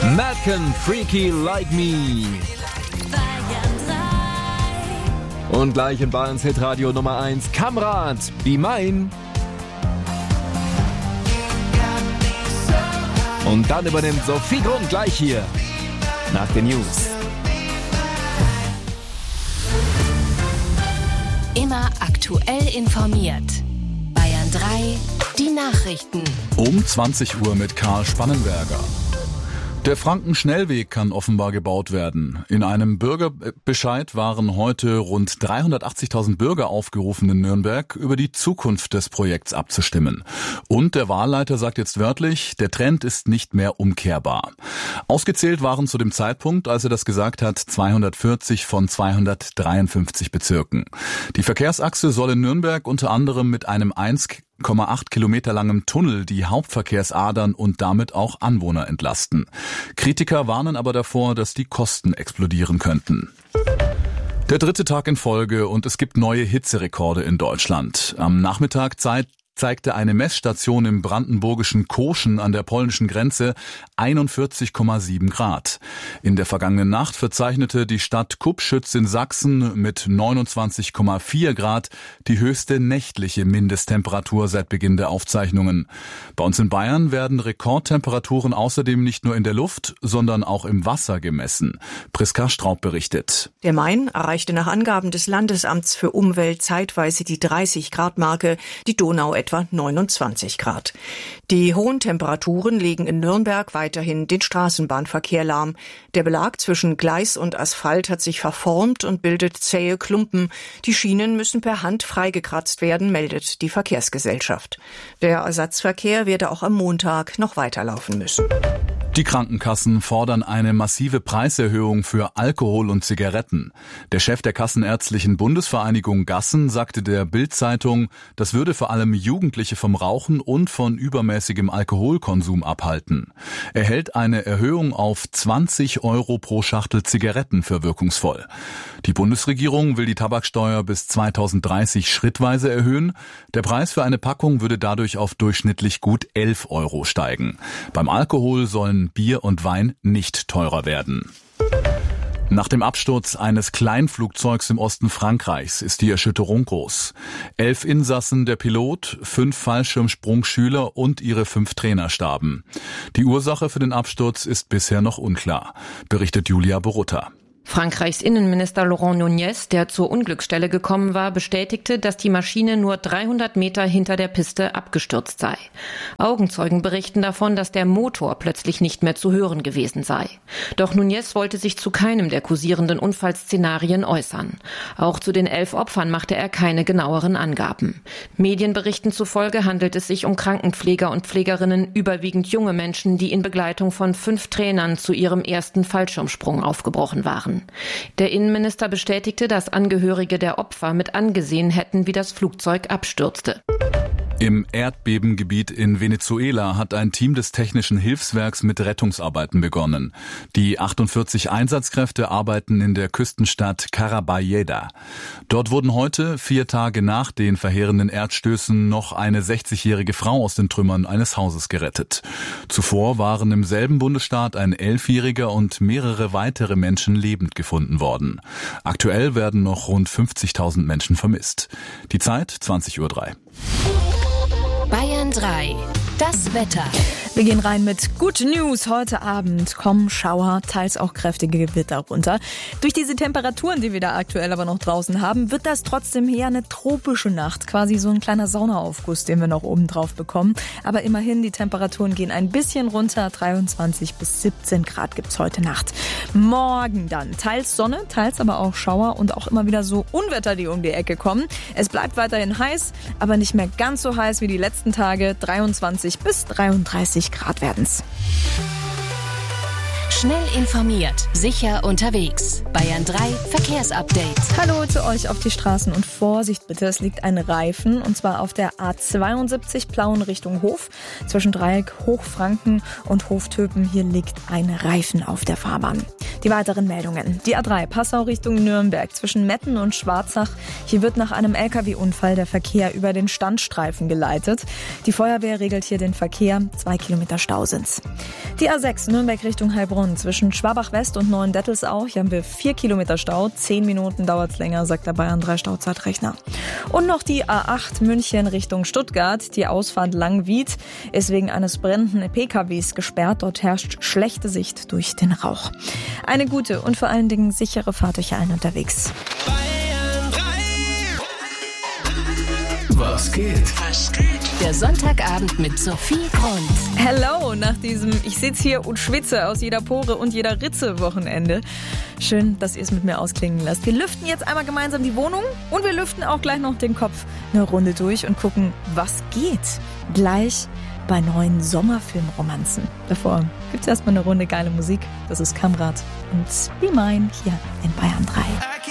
Madcon, Freaky Like Me. Und gleich in Bayerns Hitradio Nummer 1, Kamrat, Be Mine. Und dann übernimmt Sophie Grund gleich hier, nach den News. Immer aktuell informiert. Bayern 3, die Nachrichten. Um 20 Uhr mit Karl Spannenberger. Der Franken-Schnellweg kann offenbar gebaut werden. In einem Bürgerbescheid waren heute rund 380.000 Bürger aufgerufen in Nürnberg, über die Zukunft des Projekts abzustimmen. Und der Wahlleiter sagt jetzt wörtlich, der Trend ist nicht mehr umkehrbar. Ausgezählt waren zu dem Zeitpunkt, als er das gesagt hat, 240 von 253 Bezirken. Die Verkehrsachse soll in Nürnberg unter anderem mit einem 1,8 Kilometer langem Tunnel die Hauptverkehrsadern und damit auch Anwohner entlasten. Kritiker warnen aber davor, dass die Kosten explodieren könnten. Der dritte Tag in Folge und es gibt neue Hitzerekorde in Deutschland. Am Nachmittag zeigte eine Messstation im brandenburgischen Koschen an der polnischen Grenze 41,7 Grad. In der vergangenen Nacht verzeichnete die Stadt Kubschütz in Sachsen mit 29,4 Grad die höchste nächtliche Mindesttemperatur seit Beginn der Aufzeichnungen. Bei uns in Bayern werden Rekordtemperaturen außerdem nicht nur in der Luft, sondern auch im Wasser gemessen. Priska Straub berichtet. Der Main erreichte nach Angaben des Landesamts für Umwelt zeitweise die 30-Grad-Marke, die Donau etwa 29 Grad. Die hohen Temperaturen legen in Nürnberg weiterhin den Straßenbahnverkehr lahm. Der Belag zwischen Gleis und Asphalt hat sich verformt und bildet zähe Klumpen. Die Schienen müssen per Hand freigekratzt werden, meldet die Verkehrsgesellschaft. Der Ersatzverkehr werde auch am Montag noch weiterlaufen müssen. Die Krankenkassen fordern eine massive Preiserhöhung für Alkohol und Zigaretten. Der Chef der Kassenärztlichen Bundesvereinigung Gassen sagte der Bild-Zeitung, das würde vor allem Jugendliche vom Rauchen und von übermäßigem Alkoholkonsum abhalten. Er hält eine Erhöhung auf 20 Euro pro Schachtel Zigaretten für wirkungsvoll. Die Bundesregierung will die Tabaksteuer bis 2030 schrittweise erhöhen. Der Preis für eine Packung würde dadurch auf durchschnittlich gut 11 Euro steigen. Beim Alkohol sollen Bier und Wein nicht teurer werden. Nach dem Absturz eines Kleinflugzeugs im Osten Frankreichs ist die Erschütterung groß. 11 Insassen, der Pilot, 5 Fallschirmsprungschüler und ihre 5 Trainer starben. Die Ursache für den Absturz ist bisher noch unklar, berichtet Julia Borutta. Frankreichs Innenminister Laurent Nunez, der zur Unglücksstelle gekommen war, bestätigte, dass die Maschine nur 300 Meter hinter der Piste abgestürzt sei. Augenzeugen berichten davon, dass der Motor plötzlich nicht mehr zu hören gewesen sei. Doch Nunez wollte sich zu keinem der kursierenden Unfallszenarien äußern. Auch zu den 11 Opfern machte er keine genaueren Angaben. Medienberichten zufolge handelt es sich um Krankenpfleger und Pflegerinnen, überwiegend junge Menschen, die in Begleitung von 5 Trainern zu ihrem ersten Fallschirmsprung aufgebrochen waren. Der Innenminister bestätigte, dass Angehörige der Opfer mit angesehen hätten, wie das Flugzeug abstürzte. Im Erdbebengebiet in Venezuela hat ein Team des Technischen Hilfswerks mit Rettungsarbeiten begonnen. Die 48 Einsatzkräfte arbeiten in der Küstenstadt Caraballeda. Dort wurden heute, 4 Tage nach den verheerenden Erdstößen, noch eine 60-jährige Frau aus den Trümmern eines Hauses gerettet. Zuvor waren im selben Bundesstaat ein 11-jähriger und mehrere weitere Menschen lebend gefunden worden. Aktuell werden noch rund 50.000 Menschen vermisst. Die Zeit 20:03 Uhr. Bayern 3, das Wetter. Wir gehen rein mit Good News. Heute Abend kommen Schauer, teils auch kräftige Gewitter runter. Durch diese Temperaturen, die wir da aktuell aber noch draußen haben, wird das trotzdem eher eine tropische Nacht. Quasi so ein kleiner Saunaaufguss, den wir noch oben drauf bekommen. Aber immerhin, die Temperaturen gehen ein bisschen runter. 23 bis 17 Grad gibt's heute Nacht. Morgen dann teils Sonne, teils aber auch Schauer und auch immer wieder so Unwetter, die um die Ecke kommen. Es bleibt weiterhin heiß, aber nicht mehr ganz so heiß wie die letzten Tage. 23 bis 33 Grad werden's. Schnell informiert, sicher unterwegs. Bayern 3 Verkehrsupdate. Hallo zu euch auf die Straßen und Vorsicht bitte, es liegt ein Reifen und zwar auf der A72 Plauen Richtung Hof. Zwischen Dreieck, Hochfranken und Hoftöpen, hier liegt ein Reifen auf der Fahrbahn. Die weiteren Meldungen. Die A3 Passau Richtung Nürnberg zwischen Metten und Schwarzach. Hier wird nach einem LKW-Unfall der Verkehr über den Standstreifen geleitet. Die Feuerwehr regelt hier den Verkehr. 2 Kilometer Stau sind's. Die A6 Nürnberg Richtung Heilbronn zwischen Schwabach-West und Neuendettelsau. Hier haben wir 4 Kilometer Stau. 10 Minuten dauert's länger, sagt der Bayern 3 Stauzeitrechner. Und noch die A8 München Richtung Stuttgart. Die Ausfahrt Langwied ist wegen eines brennenden PKWs gesperrt. Dort herrscht schlechte Sicht durch den Rauch. Eine gute und vor allen Dingen sichere Fahrt euch allen unterwegs. Was geht? Der Sonntagabend mit Sophie Grund. Hello, nach diesem Ich sitze hier und schwitze aus jeder Pore und jeder Ritze Wochenende. Schön, dass ihr es mit mir ausklingen lasst. Wir lüften jetzt einmal gemeinsam die Wohnung und wir lüften auch gleich noch den Kopf eine Runde durch und gucken, was geht. Gleich bei neuen Sommerfilmromanzen. Davor gibt's erstmal eine Runde geile Musik. Das ist Kamrat und Be Mine hier in Bayern 3.